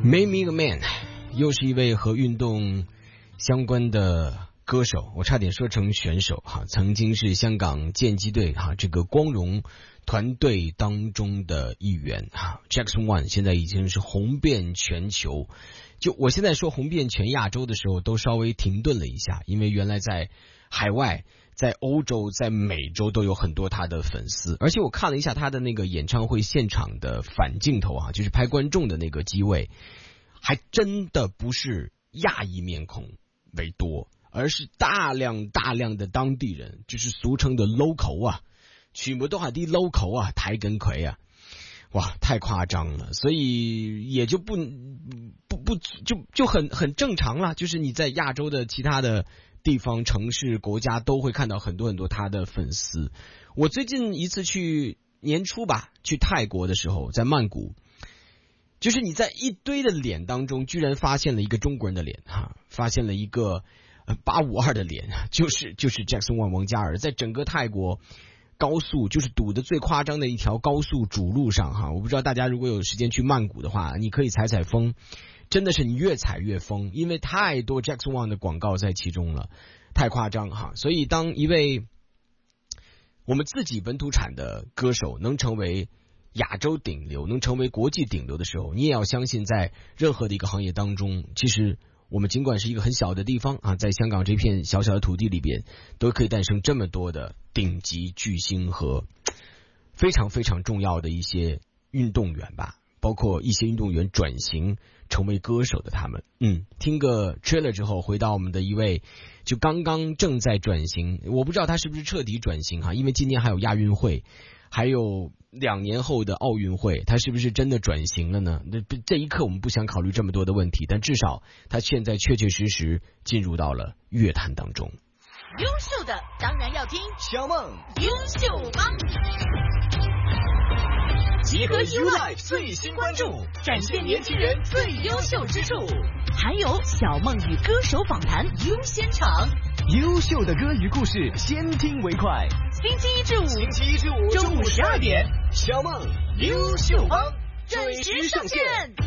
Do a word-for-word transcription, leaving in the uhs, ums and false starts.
Made Me a Man 又是一位和运动相关的歌手，我差点说成选手哈，曾经是香港剑击队哈这个光荣团队当中的一员哈。Jackson Wang 现在已经是红遍全球，就我现在说红遍全亚洲的时候，都稍微停顿了一下，因为原来在海外、在欧洲、在美洲都有很多他的粉丝，而且我看了一下他的那个演唱会现场的反镜头啊，就是拍观众的那个机位，还真的不是亚裔面孔为多，而是大量大量的当地人，就是俗称的 local 啊，全部都係啲 local 啊，睇緊佢啊，哇，太夸张了，所以也就不不不就就很很正常了，就是你在亚洲的其他的地方、城市、国家都会看到很多很多他的粉丝。我最近一次去年初吧，去泰国的时候，在曼谷，就是你在一堆的脸当中，居然发现了一个中国人的脸哈，发现了一个八五二的脸，就是就是 Jackson Wang 王嘉尔，在整个泰国高速，就是堵得最夸张的一条高速主路上哈，我不知道大家如果有时间去曼谷的话，你可以踩踩风，真的是你越踩越疯，因为太多 Jackson Wang 的广告在其中了，太夸张哈。所以当一位我们自己本土产的歌手能成为亚洲顶流，能成为国际顶流的时候，你也要相信在任何的一个行业当中，其实我们尽管是一个很小的地方啊，在香港这片小小的土地里边，都可以诞生这么多的顶级巨星和非常非常重要的一些运动员吧，包括一些运动员转型成为歌手的他们。嗯，听个 trailer 之后，回到我们的一位就刚刚正在转型，我不知道他是不是彻底转型哈，因为今年还有亚运会，还有两年后的奥运会，他是不是真的转型了呢？那这一刻我们不想考虑这么多的问题，但至少他现在确确实实进入到了乐坛当中。 优秀的当然要听小梦优秀帮， 集合 U Life 最新关注，展现年轻人最优秀之处， 还有小梦与歌手访谈优先场， 优秀的歌与故事，先听为快。 星期一至五， 星期一至五中午十二点，小梦优秀帮准时上线。